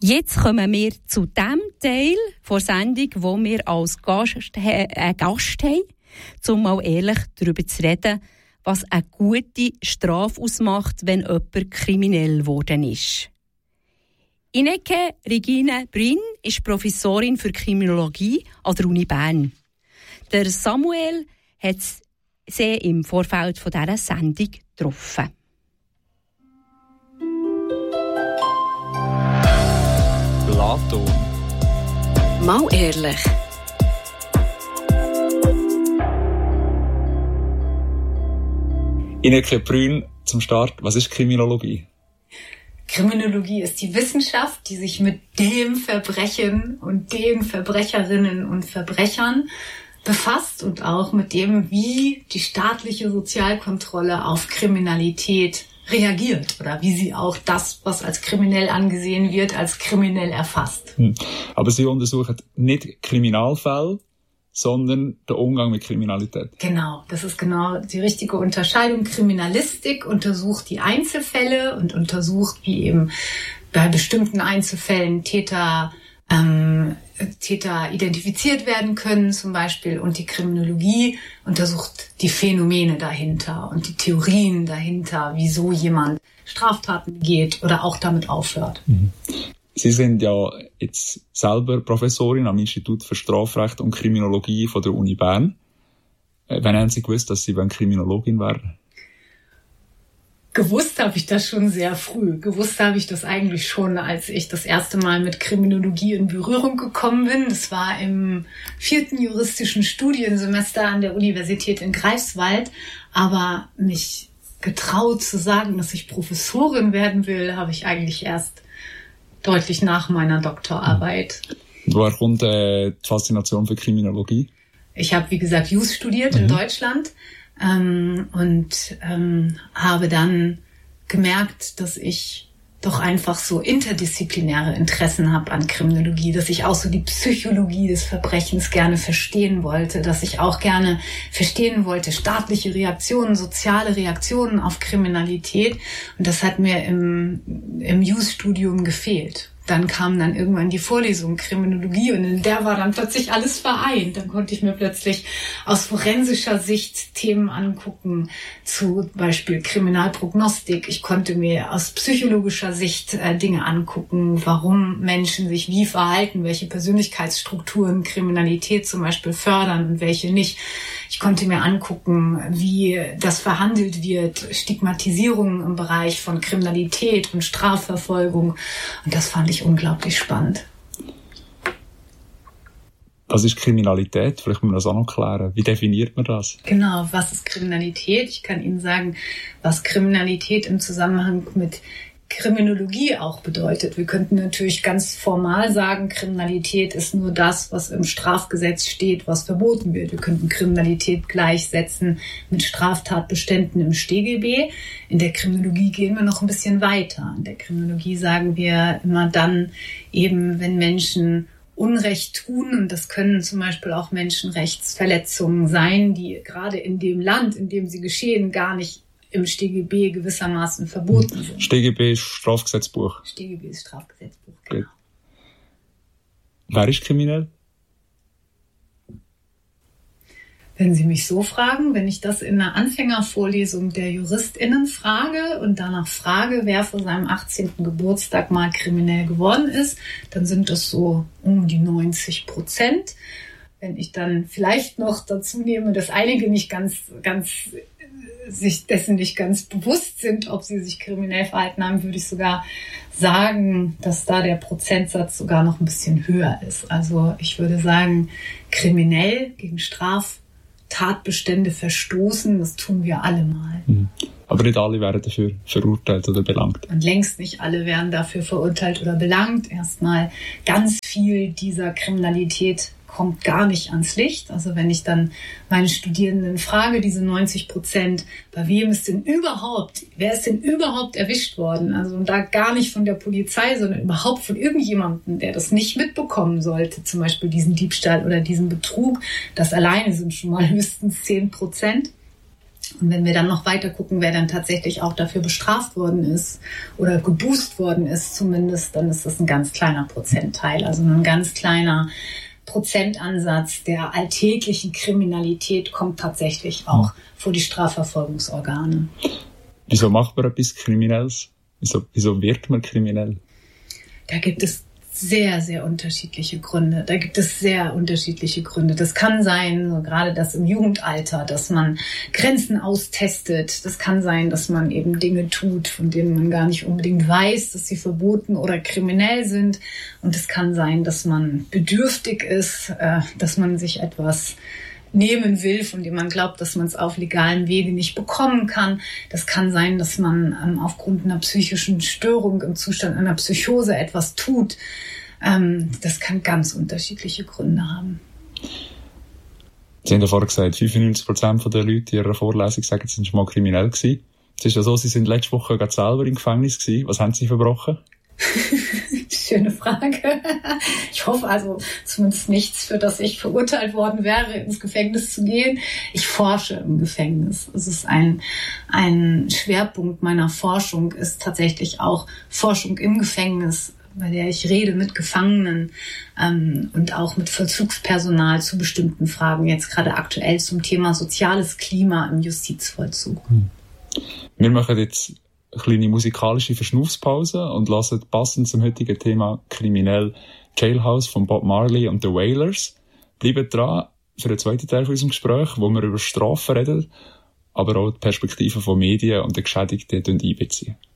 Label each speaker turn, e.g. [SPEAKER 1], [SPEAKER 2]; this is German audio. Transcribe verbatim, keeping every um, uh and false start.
[SPEAKER 1] Jetzt kommen wir zu dem Teil der Sendung, wo wir als Gast, äh, einen Gast haben, um mal ehrlich darüber zu reden, was eine gute Strafe ausmacht, wenn jemand kriminell geworden ist. Ineke Regine Brünn ist Professorin für Kriminologie an der Uni Bern. Der Samuel hat sie im Vorfeld von dieser Sendung getroffen.
[SPEAKER 2] Platon.
[SPEAKER 3] Mal ehrlich.
[SPEAKER 2] Ineke Brünn, zum Start, was ist Kriminologie?
[SPEAKER 4] Kriminologie ist die Wissenschaft, die sich mit dem Verbrechen und den Verbrecherinnen und Verbrechern befasst und auch mit dem, wie die staatliche Sozialkontrolle auf Kriminalität reagiert oder wie sie auch das, was als kriminell angesehen wird, als kriminell erfasst.
[SPEAKER 2] Hm. Aber Sie untersuchen nicht Kriminalfälle, sondern den Umgang mit Kriminalität.
[SPEAKER 4] Genau, das ist genau die richtige Unterscheidung. Kriminalistik untersucht die Einzelfälle und untersucht, wie eben bei bestimmten Einzelfällen Täter ähm, Täter identifiziert werden können zum Beispiel, und die Kriminologie untersucht die Phänomene dahinter und die Theorien dahinter, wieso jemand Straftaten begeht oder auch damit aufhört.
[SPEAKER 2] Mhm. Sie sind ja jetzt selber Professorin am Institut für Strafrecht und Kriminologie von der Uni Bern. Wann haben Sie gewusst, dass Sie Kriminologin werden?
[SPEAKER 4] Gewusst habe ich das schon sehr früh. Gewusst habe ich das eigentlich schon, als ich das erste Mal mit Kriminologie in Berührung gekommen bin. Das war im vierten juristischen Studiensemester an der Universität in Greifswald. Aber mich getraut zu sagen, dass ich Professorin werden will, habe ich eigentlich erst deutlich nach meiner Doktorarbeit.
[SPEAKER 2] Woher kommt äh, die Faszination für Kriminologie?
[SPEAKER 4] Ich habe, wie gesagt, Jus studiert mhm. in Deutschland. Ähm, und ähm, habe dann gemerkt, dass ich doch einfach so interdisziplinäre Interessen habe an Kriminologie, dass ich auch so die Psychologie des Verbrechens gerne verstehen wollte, dass ich auch gerne verstehen wollte, staatliche Reaktionen, soziale Reaktionen auf Kriminalität. Und das hat mir im, im Jus-Studium gefehlt. Dann kam dann irgendwann die Vorlesung Kriminologie und in der war dann plötzlich alles vereint. Dann konnte ich mir plötzlich aus forensischer Sicht Themen angucken, zum Beispiel Kriminalprognostik. Ich konnte mir aus psychologischer Sicht äh, Dinge angucken, warum Menschen sich wie verhalten, welche Persönlichkeitsstrukturen Kriminalität zum Beispiel fördern und welche nicht. Ich konnte mir angucken, wie das verhandelt wird, Stigmatisierung im Bereich von Kriminalität und Strafverfolgung. Und das fand ich unglaublich spannend.
[SPEAKER 2] Was ist Kriminalität? Vielleicht müssen wir das auch noch klären. Wie definiert man das?
[SPEAKER 4] Genau, was ist Kriminalität? Ich kann Ihnen sagen, was Kriminalität im Zusammenhang mit Kriminologie auch bedeutet. Wir könnten natürlich ganz formal sagen, Kriminalität ist nur das, was im Strafgesetz steht, was verboten wird. Wir könnten Kriminalität gleichsetzen mit Straftatbeständen im S t G B. In der Kriminologie gehen wir noch ein bisschen weiter. In der Kriminologie sagen wir immer dann eben, wenn Menschen Unrecht tun, und das können zum Beispiel auch Menschenrechtsverletzungen sein, die gerade in dem Land, in dem sie geschehen, gar nicht im S t G B gewissermaßen verboten sind.
[SPEAKER 2] S t G B ist Strafgesetzbuch.
[SPEAKER 4] S t G B ist Strafgesetzbuch, genau.
[SPEAKER 2] Okay. Wer ist kriminell?
[SPEAKER 4] Wenn Sie mich so fragen, wenn ich das in einer Anfängervorlesung der JuristInnen frage und danach frage, wer vor seinem achtzehnten Geburtstag mal kriminell geworden ist, dann sind das so um die neunzig Prozent. Wenn ich dann vielleicht noch dazu nehme, dass einige nicht ganz, ganz sich dessen nicht ganz bewusst sind, ob sie sich kriminell verhalten haben, würde ich sogar sagen, dass da der Prozentsatz sogar noch ein bisschen höher ist. Also ich würde sagen, kriminell gegen Straftatbestände verstoßen, das tun wir alle mal.
[SPEAKER 2] Mhm. Aber nicht alle werden dafür verurteilt oder belangt.
[SPEAKER 4] Und längst nicht alle werden dafür verurteilt oder belangt. Erstmal ganz viel dieser Kriminalität kommt gar nicht ans Licht. Also wenn ich dann meine Studierenden frage, diese neunzig Prozent, bei wem ist denn überhaupt, wer ist denn überhaupt erwischt worden? Also da gar nicht von der Polizei, sondern überhaupt von irgendjemandem, der das nicht mitbekommen sollte, zum Beispiel diesen Diebstahl oder diesen Betrug. Das alleine sind schon mal höchstens zehn Prozent. Und wenn wir dann noch weiter gucken, wer dann tatsächlich auch dafür bestraft worden ist oder geboost worden ist zumindest, dann ist das ein ganz kleiner Prozentteil, also ein ganz kleiner Prozentansatz der alltäglichen Kriminalität kommt tatsächlich auch vor die Strafverfolgungsorgane.
[SPEAKER 2] Wieso macht man etwas Kriminelles? Wieso, wieso wird man kriminell?
[SPEAKER 4] Da gibt es sehr, sehr unterschiedliche Gründe. Da gibt es sehr unterschiedliche Gründe. Das kann sein, so gerade das im Jugendalter, dass man Grenzen austestet. Das kann sein, dass man eben Dinge tut, von denen man gar nicht unbedingt weiß, dass sie verboten oder kriminell sind. Und es kann sein, dass man bedürftig ist, äh, dass man sich etwas nehmen will, von dem man glaubt, dass man es auf legalen Wege nicht bekommen kann. Das kann sein, dass man ähm, aufgrund einer psychischen Störung im Zustand einer Psychose etwas tut. Ähm, das kann ganz unterschiedliche Gründe haben.
[SPEAKER 2] Sie haben ja vorher gesagt, fünfundneunzig Prozent der Leute in Ihrer Vorlesung sagen, sie sind schon mal kriminell gewesen. Es ist ja so, Sie sind letzte Woche gerade selber im Gefängnis gewesen. Was haben Sie verbrochen?
[SPEAKER 4] Schöne Frage. Ich hoffe also zumindest nichts, für das ich verurteilt worden wäre, ins Gefängnis zu gehen. Ich forsche im Gefängnis. Es ist ein, ein Schwerpunkt meiner Forschung, ist tatsächlich auch Forschung im Gefängnis, bei der ich rede mit Gefangenen ähm, und auch mit Vollzugspersonal zu bestimmten Fragen, jetzt gerade aktuell zum Thema soziales Klima im Justizvollzug.
[SPEAKER 2] Wir machen jetzt eine kleine musikalische Verschnaufspause und lassen passend zum heutigen Thema kriminell Jailhouse von Bob Marley und The Wailers. Bleibt dran für den zweiten Teil von unserem Gespräch, wo wir über Strafen reden, aber auch die Perspektiven von Medien und der Geschädigten einbeziehen.